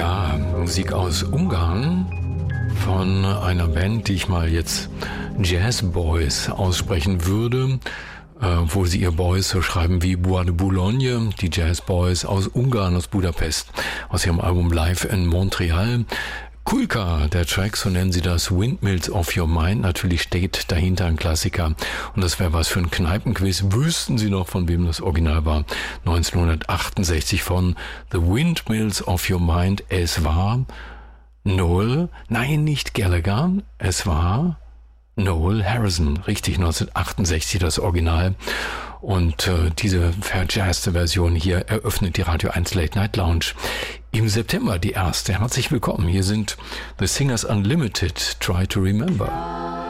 Ja, Musik aus Ungarn von einer Band, die ich mal jetzt Jazz Boys aussprechen würde, wo sie ihr Boys so schreiben wie Bois de Boulogne, die Jazz Boys aus Ungarn, aus Budapest, aus ihrem Album Live in Montreal. Kulka, der Track, so nennen sie das, Windmills of Your Mind. Natürlich steht dahinter ein Klassiker. Und das wäre was für ein Kneipenquiz. Wüssten Sie noch, von wem das Original war? 1968 von The Windmills of Your Mind. Es war Noel, nein, nicht Gallagher, es war Noel Harrison. Richtig, 1968 das Original. Und diese verjazzte Version hier eröffnet die Radio 1 Late Night Lounge. Im September die erste. Herzlich willkommen. Hier sind The Singers Unlimited. Try to Remember.